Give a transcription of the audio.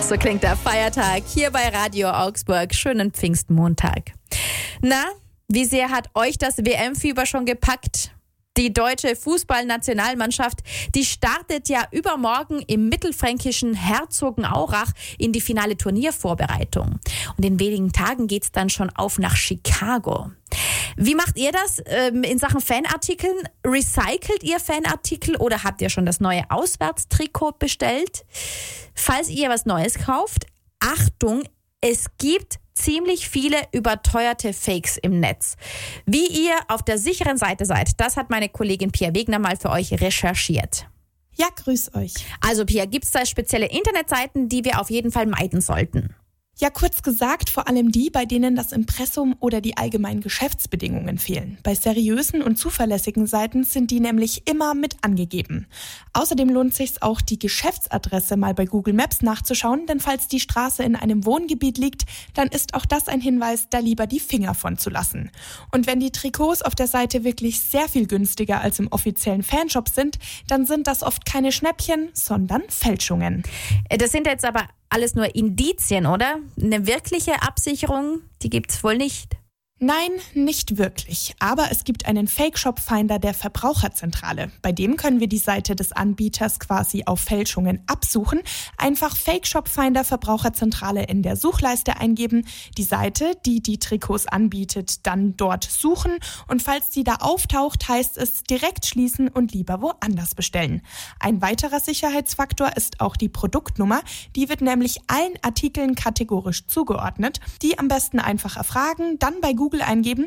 So klingt der Feiertag hier bei Radio Augsburg. Schönen Pfingstmontag. Na, wie sehr hat euch das WM-Fieber schon gepackt? Die deutsche Fußballnationalmannschaft, die startet ja übermorgen im mittelfränkischen Herzogenaurach in die finale Turniervorbereitung. Und in wenigen Tagen geht's dann schon auf nach Chicago. Wie macht ihr das in Sachen Fanartikeln? Recycelt ihr Fanartikel oder habt ihr schon das neue Auswärtstrikot bestellt? Falls ihr was Neues kauft, Achtung, es gibt ziemlich viele überteuerte Fakes im Netz. Wie ihr auf der sicheren Seite seid, das hat meine Kollegin Pia Wegner mal für euch recherchiert. Ja, grüß euch. Also Pia, gibt es da spezielle Internetseiten, die wir auf jeden Fall meiden sollten? Ja, kurz gesagt, vor allem die, bei denen das Impressum oder die allgemeinen Geschäftsbedingungen fehlen. Bei seriösen und zuverlässigen Seiten sind die nämlich immer mit angegeben. Außerdem lohnt sich's auch, die Geschäftsadresse mal bei Google Maps nachzuschauen, denn falls die Straße in einem Wohngebiet liegt, dann ist auch das ein Hinweis, da lieber die Finger von zu lassen. Und wenn die Trikots auf der Seite wirklich sehr viel günstiger als im offiziellen Fanshop sind, dann sind das oft keine Schnäppchen, sondern Fälschungen. Das sind jetzt aber alles nur Indizien, oder? Eine wirkliche Absicherung, die gibt's wohl nicht. Nein, nicht wirklich. Aber es gibt einen Fake-Shop-Finder der Verbraucherzentrale. Bei dem können wir die Seite des Anbieters quasi auf Fälschungen absuchen. Einfach Fake-Shop-Finder Verbraucherzentrale in der Suchleiste eingeben, die Seite, die die Trikots anbietet, dann dort suchen. Und falls die da auftaucht, heißt es direkt schließen und lieber woanders bestellen. Ein weiterer Sicherheitsfaktor ist auch die Produktnummer. Die wird nämlich allen Artikeln kategorisch zugeordnet. Die am besten einfach erfragen, dann bei Google eingeben